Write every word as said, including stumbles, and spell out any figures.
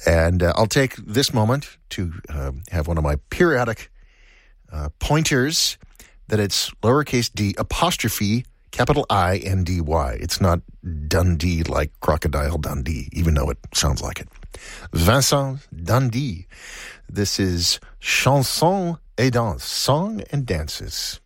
And uh, I'll take this moment to uh, have one of my periodic uh, pointers that it's lowercase d apostrophe capital I N D Y. It's not Dundee like Crocodile Dundee, even though it sounds like it. Vincent Dundee. This is Chanson et Danse, Song and Dances.